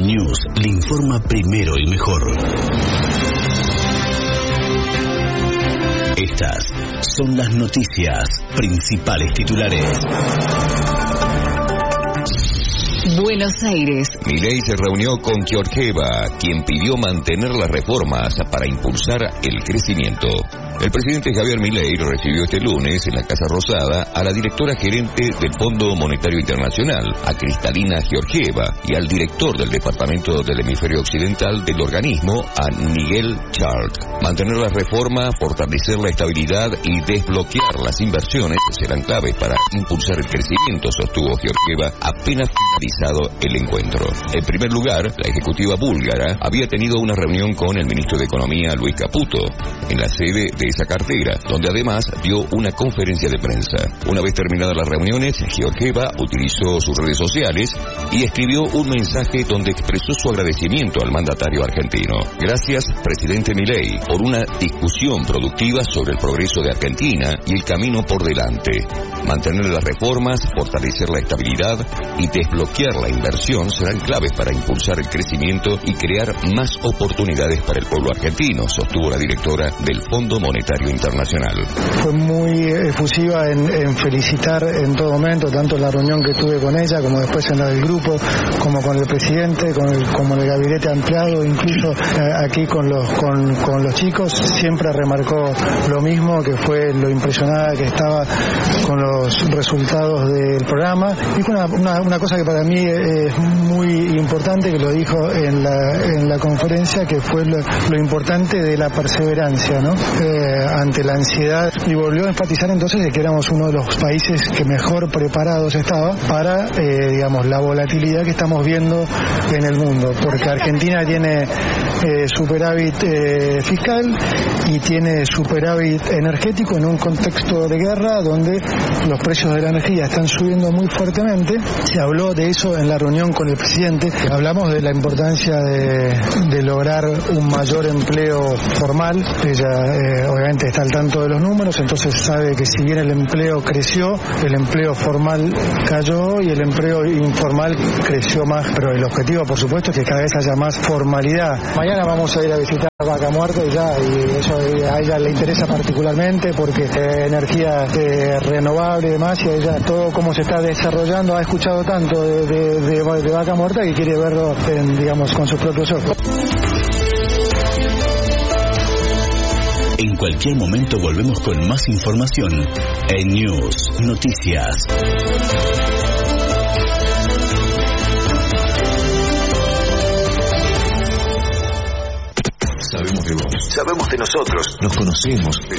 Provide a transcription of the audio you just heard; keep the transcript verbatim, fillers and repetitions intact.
El News le informa primero y mejor. Estas son las noticias, principales titulares. Buenos Aires. Milei se reunió con Georgieva, quien pidió mantener las reformas para impulsar el crecimiento. El presidente Javier Milei recibió este lunes en la Casa Rosada a la directora gerente del Fondo Monetario Internacional, a Kristalina Georgieva, y al director del Departamento del Hemisferio Occidental del organismo, a Nigel Charles. Mantener las reformas, fortalecer la estabilidad y desbloquear las inversiones serán claves para impulsar el crecimiento, sostuvo Georgieva apenas finalizado el encuentro. En primer lugar, la ejecutiva búlgara había tenido una reunión con el ministro de Economía, Luis Caputo, en la sede de esa cartera, donde además dio una conferencia de prensa. Una vez terminadas las reuniones, Georgieva utilizó sus redes sociales y escribió un mensaje donde expresó su agradecimiento al mandatario argentino. Gracias, presidente Milei, por una discusión productiva sobre el progreso de Argentina y el camino por delante. Mantener las reformas, fortalecer la estabilidad y desbloquear la inversión serán claves para impulsar el crecimiento y crear más oportunidades para el pueblo argentino, sostuvo la directora del Fondo Monetario Internacional. Fue muy efusiva en, en felicitar en todo momento, tanto en la reunión que tuve con ella, como después en la del grupo, como con el presidente, con el, como en el gabinete ampliado, incluso eh, aquí con los, con, con los chicos. Siempre remarcó lo mismo, que fue lo impresionada que estaba con los resultados del programa. Dijo una, una, una cosa que para mí es muy importante, que lo dijo en la, en la conferencia, que fue lo, lo importante de la perseverancia, ¿no? Eh, ante la ansiedad, y volvió a enfatizar entonces de que éramos uno de los países que mejor preparados estaba para, eh, digamos, la volatilidad que estamos viendo en el mundo, porque Argentina tiene eh, superávit eh, fiscal y tiene superávit energético en un contexto de guerra donde los precios de la energía están subiendo muy fuertemente. Se habló de eso en la reunión con el presidente. Hablamos de la importancia de, de lograr un mayor empleo formal. Ella eh, obviamente está al tanto de los números, entonces sabe que si bien el empleo creció, el empleo formal cayó y el empleo informal creció más, pero el objetivo, por supuesto, es que cada vez haya más formalidad. Mañana vamos a ir a visitar Vaca Muerta y ya, y eso a ella le interesa particularmente porque eh, energía eh, renovable y demás, y a ella todo cómo se está desarrollando, ha escuchado tanto de, de, de, de Vaca Muerta que quiere verlo, en, digamos, con sus propios ojos. En cualquier momento volvemos con más información en News Noticias. Sabemos de vos. Sabemos de nosotros. Nos conocemos.